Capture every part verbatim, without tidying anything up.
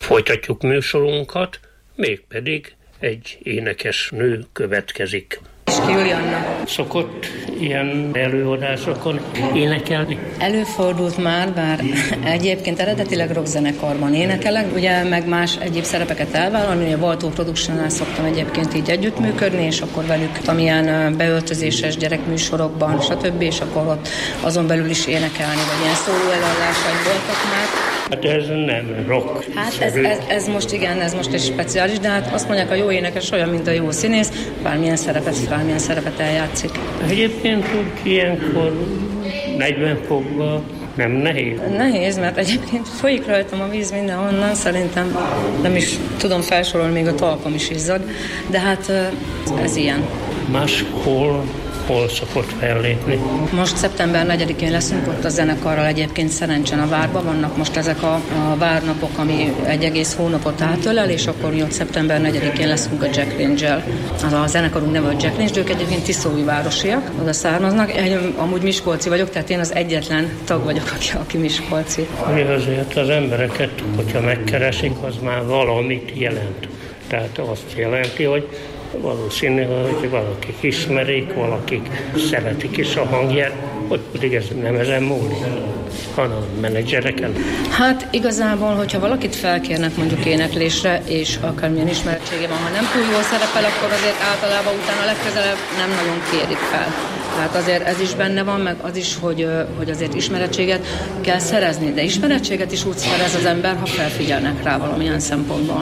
Folytatjuk műsorunkat, mégpedig egy énekes nő következik. Iski Julianna. Szokott ilyen előadásokon énekelni? Előfordult már, bár egyébként eredetileg rockzenekarban énekelek, ugye meg más egyéb szerepeket elvállalni, ugye Baltó Productionnál szoktam egyébként így együttműködni, és akkor velük amilyen beöltözéses gyerekműsorokban, stb., és akkor ott azon belül is énekelni, vagy ilyen szóló előadásaim voltak már. Hát ez nem rock. Hát ez, ez, ez most igen, ez most egy speciális, de hát azt mondják, a jó énekes olyan, mint a jó színész, bármilyen szerepet, bármilyen szerepet eljátszik. Egyébként úgy ilyenkor negyven fokban nem nehéz? Nehéz, mert egyébként folyik rajtam a víz mindenhonnan, szerintem nem is tudom felsorolni, még a talpam is izzad, de hát ez ilyen. Máshol hol szokott fellépni? Most szeptember negyedikén leszünk ott a zenekarral egyébként Szerencsen a Várban, vannak most ezek a, a várnapok, ami egy egész hónapot átölel, és akkor mi ott szeptember negyedikén leszünk a Jack Range-el. Az a zenekarunk neve a Jack Range, ők egyébként tiszaújvárosiak, oda származnak. Én amúgy miskolci vagyok, tehát én az egyetlen tag vagyok, aki, aki miskolci. Mi azért az embereket, hogyha megkeresik, az már valamit jelent. Tehát azt jelenti, hogy valószínű, hogy valakik ismerik, valakik szeretik is a hangját, hogy pedig ez nem ezen múlik, hanem a menedzsereken. Hát igazából, hogyha valakit felkérnek mondjuk éneklésre, és akármilyen ismerettsége van, ha nem túl jól szerepel, akkor azért általában utána legközelebb nem nagyon kérik fel. Tehát azért ez is benne van, meg az is, hogy, hogy azért ismerettséget kell szerezni, de ismerettséget is úgy szerez az ember, ha felfigyelnek rá valamilyen szempontból.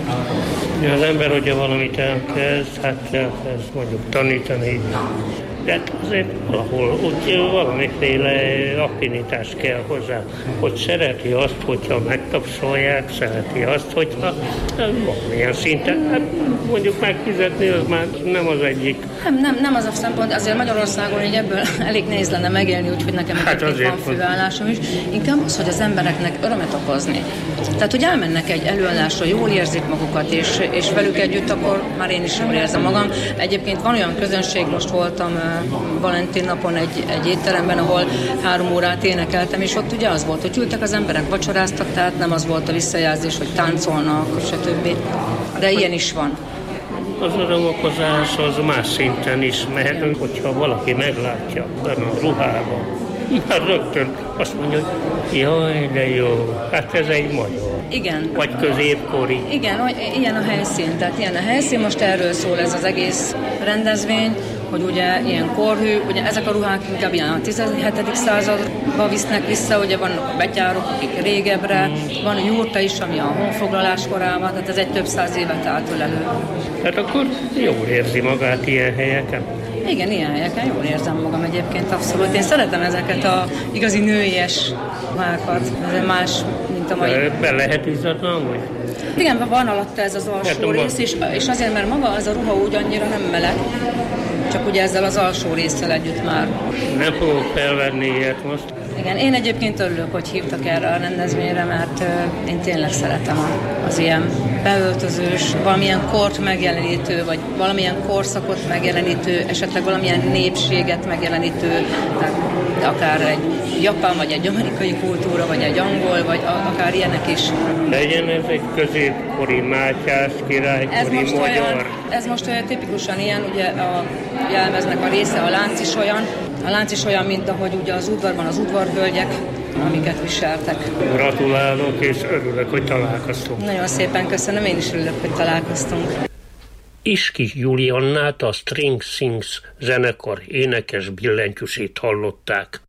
Az ember, hogyha valamit elkezd, hát elkezd mondjuk tanítani, de azért valahol úgy valamiféle affinitás kell hozzá, hogy szereti azt, hogyha megtapsolják, szereti azt, hogyha valamilyen szinten, hát mondjuk megfizetni, az már nem az egyik. Nem, nem, nem az a szempont, azért Magyarországon így ebből elég nehéz lenne megélni, úgyhogy nekem hát van főállásom is. Inkább az, hogy az embereknek örömet okozni. Tehát, hogy elmennek egy előadásra, jól érzik magukat, és, és velük együtt, akkor már én is jól érzem magam. Egyébként van olyan közönség, most voltam Valentin napon egy, egy étteremben, ahol három órát énekeltem, és ott ugye az volt, hogy ültek az emberek, vacsoráztak, tehát nem az volt a visszajelzés, hogy táncolnak, stb. De ilyen is van. Az örömokozás az más szinten is mehet, hogyha valaki meglátja benne a ruhában. Hát rögtön azt mondja, hogy jaj, de jó, hát ez egy magyar. Igen. Vagy középkori. Igen, hogy ilyen a helyszín, tehát ilyen a helyszín, most erről szól ez az egész rendezvény, hogy ugye ilyen korhű, ugye ezek a ruhák inkább ilyen a tizenhetedik századba visznek vissza, ugye vannak a betyárok, akik régebbre, van a jurta is, ami a honfoglalás korában, tehát ez egy több száz évet átölelő. Hát akkor jól érzi magát ilyen helyeken? Igen, ilyen helyeken jól érzem magam egyébként, abszolút. Én szeretem ezeket a igazi nőies ruhákat, ez más, mint a mai. Be lehet izzadni, vagy? Igen, van alatta ez az alsó rész, és, és azért, mert maga az a ruha úgy annyira nem meleg, csak ugye ezzel az alsó résszel együtt már. Nem fogok felvenni ilyet most. Igen, én egyébként örülök, hogy hívtak erre a rendezvényre, mert uh, én tényleg szeretem az ilyen beöltözős, valamilyen kort megjelenítő, vagy valamilyen korszakot megjelenítő, esetleg valamilyen népséget megjelenítő, tehát akár egy japán, vagy egy amerikai kultúra, vagy egy angol, vagy a, akár ilyenek is. Legyen ez egy középkori Mátyás királykori ez most magyar. Olyan, ez most olyan tipikusan ilyen, ugye a jelmeznek a része, a lánc is olyan, a lánc is olyan, mint ahogy ugye az udvarban az udvarhölgyek, amiket viseltek. Gratulálok, és örülök, hogy találkoztunk. Nagyon szépen köszönöm, én is örülök, hogy találkoztunk. Iski Juliannát, a String Sings zenekar énekes billentyűsét hallották.